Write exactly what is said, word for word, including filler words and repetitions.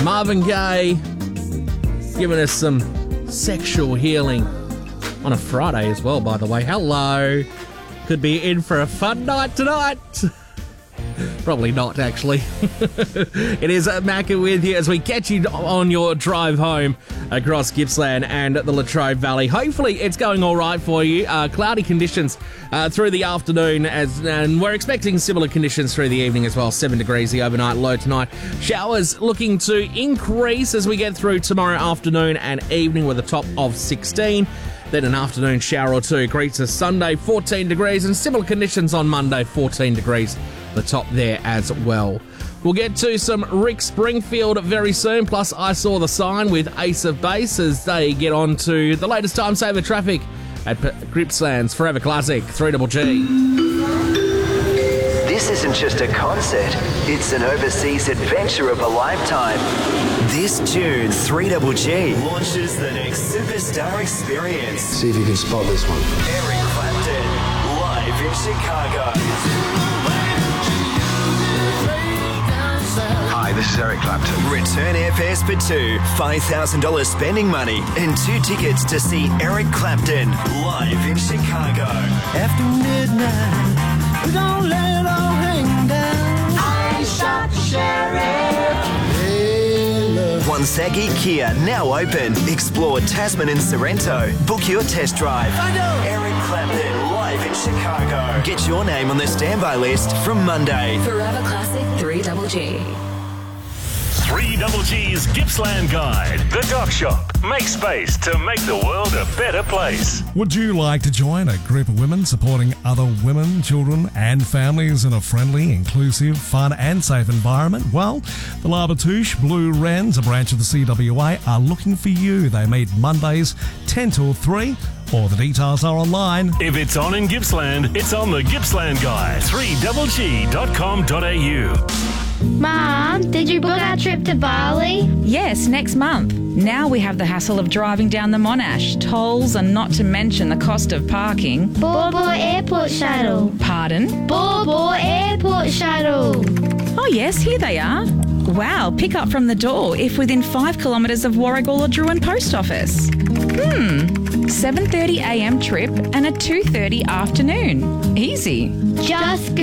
Marvin Gaye giving us some sexual healing on a Friday as well, by the way. Hello. Could be in for a fun night tonight. Probably not, actually. It is Macca with you as we catch you on your drive home across Gippsland and the Latrobe Valley. Hopefully it's going all right for you. Uh, cloudy conditions uh, through the afternoon, as and we're expecting similar conditions through the evening as well. Seven degrees the overnight low tonight. Showers looking to increase as we get through tomorrow afternoon and evening with a top of sixteen. Then an afternoon shower or two greets us Sunday, fourteen degrees, and similar conditions on Monday, fourteen degrees. The top there as well. We'll get to some Rick Springfield very soon, plus I Saw the Sign with Ace of Base as they get on to the latest time saver traffic at Gippsland's Forever Classic, three G G. This isn't just a concert, it's an overseas adventure of a lifetime. This June, three G G launches the next superstar experience. See if you can spot this one. Eric Clapton, live in Chicago. Hi, this is Eric Clapton. Return airfares for two, five thousand dollars spending money, and two tickets to see Eric Clapton live in Chicago. After midnight, we don't let it all hang down. I shot the sheriff. Hey, love. Wonsagi Kia now open. Explore Tasman and Sorrento. Book your test drive. I know. Eric Clapton live in Chicago. Get your name on the standby list from Monday. Forever Classic three G G. three G G's Gippsland Guide. The Doc Shop. Make space to make the world a better place. Would you like to join a group of women supporting other women, children and families in a friendly, inclusive, fun and safe environment? Well, the Labatouche Blue Wrens, a branch of the C W A, are looking for you. They meet Mondays ten till three. All the details are online. If it's on in Gippsland, it's on the Gippsland Guide. three G G dot com dot a u. Mom, did you book our trip to Bali? Yes, next month. Now we have the hassle of driving down the Monash, tolls and not to mention the cost of parking. Bawbaw Airport Shuttle. Pardon? Bawbaw Airport Shuttle. Oh yes, here they are. Wow, pick up from the door if within five kilometres of Warragul or Druin Post Office. Hmm, seven thirty a m trip and a two thirty afternoon. Easy. Just